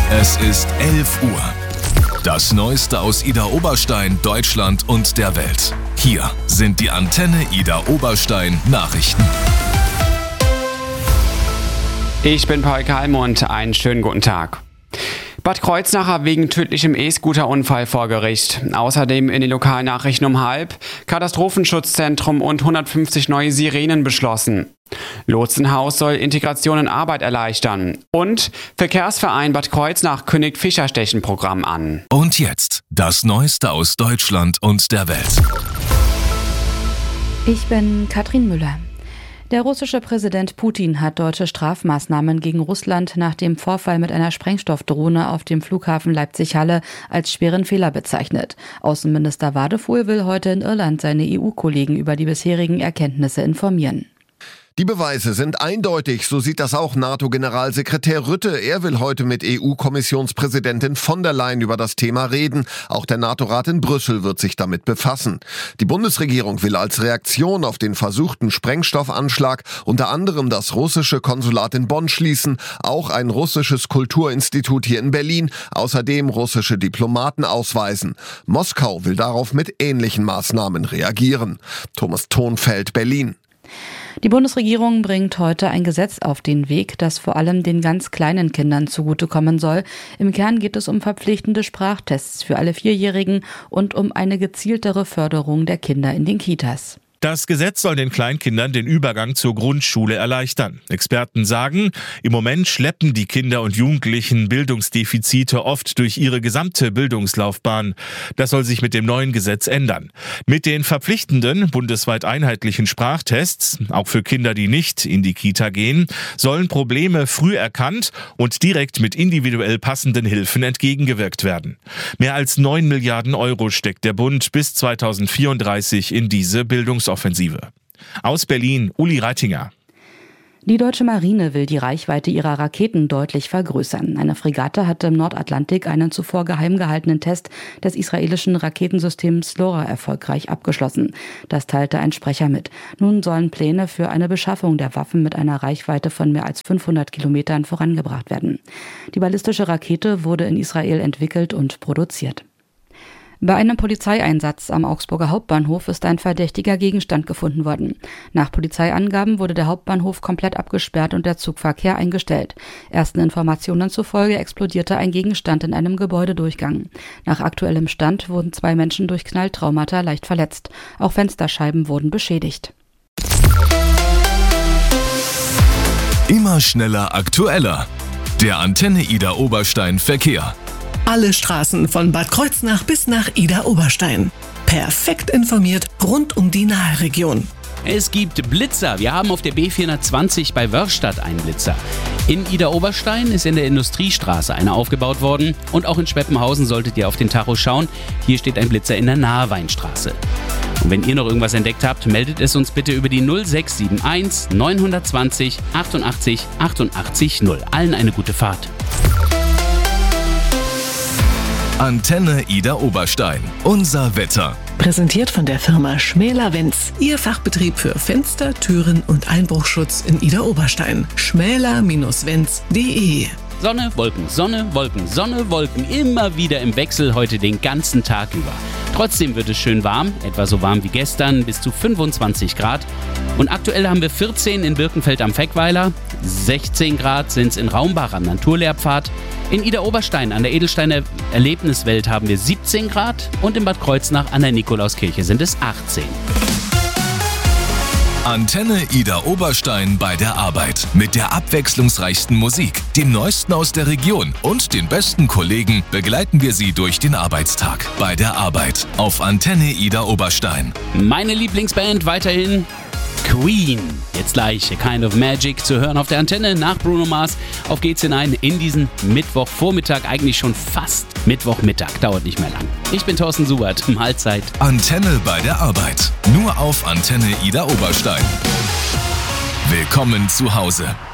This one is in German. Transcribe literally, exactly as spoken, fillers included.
Es ist elf Uhr. Das Neueste aus Idar-Oberstein, Deutschland und der Welt. Hier sind die Antenne Idar-Oberstein Nachrichten. Ich bin Paul Kalmund, einen schönen guten Tag. Bad Kreuznacher wegen tödlichem E-Scooter-Unfall vor Gericht. Außerdem in den Lokalnachrichten um halb Katastrophenschutzzentrum und hundertfünfzig neue Sirenen beschlossen. Lotsenhaus soll Integration und Arbeit erleichtern. Und Verkehrsverein Bad Kreuznach kündigt Fischerstechenprogramm an. Und jetzt das Neueste aus Deutschland und der Welt. Ich bin Katrin Müller. Der russische Präsident Putin hat deutsche Strafmaßnahmen gegen Russland nach dem Vorfall mit einer Sprengstoffdrohne auf dem Flughafen Leipzig-Halle als schweren Fehler bezeichnet. Außenminister Wadefuhl will heute in Irland seine E U-Kollegen über die bisherigen Erkenntnisse informieren. Die Beweise sind eindeutig, so sieht das auch NATO-Generalsekretär Rutte. Er will heute mit E U-Kommissionspräsidentin von der Leyen über das Thema reden. Auch der NATO-Rat in Brüssel wird sich damit befassen. Die Bundesregierung will als Reaktion auf den versuchten Sprengstoffanschlag unter anderem das russische Konsulat in Bonn schließen, auch ein russisches Kulturinstitut hier in Berlin, außerdem russische Diplomaten ausweisen. Moskau will darauf mit ähnlichen Maßnahmen reagieren. Thomas Thonfeld, Berlin. Die Bundesregierung bringt heute ein Gesetz auf den Weg, das vor allem den ganz kleinen Kindern zugutekommen soll. Im Kern geht es um verpflichtende Sprachtests für alle Vierjährigen und um eine gezieltere Förderung der Kinder in den Kitas. Das Gesetz soll den Kleinkindern den Übergang zur Grundschule erleichtern. Experten sagen, im Moment schleppen die Kinder und Jugendlichen Bildungsdefizite oft durch ihre gesamte Bildungslaufbahn. Das soll sich mit dem neuen Gesetz ändern. Mit den verpflichtenden, bundesweit einheitlichen Sprachtests, auch für Kinder, die nicht in die Kita gehen, sollen Probleme früh erkannt und direkt mit individuell passenden Hilfen entgegengewirkt werden. Mehr als neun Milliarden Euro steckt der Bund bis zweitausendvierunddreißig in diese Bildungsoffensive. Aus Berlin, Uli Reitinger. Die deutsche Marine will die Reichweite ihrer Raketen deutlich vergrößern. Eine Fregatte hatte im Nordatlantik einen zuvor geheim gehaltenen Test des israelischen Raketensystems Slora erfolgreich abgeschlossen. Das teilte ein Sprecher mit. Nun sollen Pläne für eine Beschaffung der Waffen mit einer Reichweite von mehr als fünfhundert Kilometern vorangebracht werden. Die ballistische Rakete wurde in Israel entwickelt und produziert. Bei einem Polizeieinsatz am Augsburger Hauptbahnhof ist ein verdächtiger Gegenstand gefunden worden. Nach Polizeiangaben wurde der Hauptbahnhof komplett abgesperrt und der Zugverkehr eingestellt. Ersten Informationen zufolge explodierte ein Gegenstand in einem Gebäudedurchgang. Nach aktuellem Stand wurden zwei Menschen durch Knalltraumata leicht verletzt. Auch Fensterscheiben wurden beschädigt. Immer schneller, aktueller. Der Antenne Idar-Oberstein Verkehr. Alle Straßen von Bad Kreuznach bis nach Idar-Oberstein. Perfekt informiert rund um die Nahregion. Es gibt Blitzer. Wir haben auf der B vierhundertzwanzig bei Wörrstadt einen Blitzer. In Idar-Oberstein ist in der Industriestraße einer aufgebaut worden. Und auch in Schweppenhausen solltet ihr auf den Tacho schauen. Hier steht ein Blitzer in der Naheweinstraße. Und wenn ihr noch irgendwas entdeckt habt, meldet es uns bitte über die null sechs sieben eins neun zwei null achtundachtzig achtundachtzig null. Allen eine gute Fahrt. Antenne Idar-Oberstein. Unser Wetter. Präsentiert von der Firma Schmäler-Wenz. Ihr Fachbetrieb für Fenster, Türen und Einbruchschutz in Idar-Oberstein. schmäler Bindestrich wenz punkt de. Sonne, Wolken, Sonne, Wolken, Sonne, Wolken. Immer wieder im Wechsel, heute den ganzen Tag über. Trotzdem wird es schön warm, etwa so warm wie gestern, bis zu fünfundzwanzig Grad. Und aktuell haben wir vierzehn in Birkenfeld am Feckweiler, sechzehn Grad sind es in Raumbach am Naturlehrpfad. In Idar-Oberstein an der Edelsteiner Erlebniswelt haben wir siebzehn Grad und in Bad Kreuznach an der Nikolauskirche sind es achtzehn. Antenne Idar-Oberstein bei der Arbeit. Mit der abwechslungsreichsten Musik, dem Neuesten aus der Region und den besten Kollegen begleiten wir Sie durch den Arbeitstag. Bei der Arbeit auf Antenne Idar-Oberstein. Meine Lieblingsband weiterhin Queen. Jetzt gleich A Kind of Magic zu hören auf der Antenne nach Bruno Mars. Auf geht's hinein in diesen Mittwochvormittag, eigentlich schon fast Mittwochmittag, dauert nicht mehr lang. Ich bin Thorsten Subert, Mahlzeit. Antenne bei der Arbeit, nur auf Antenne Idar-Oberstein. Willkommen zu Hause.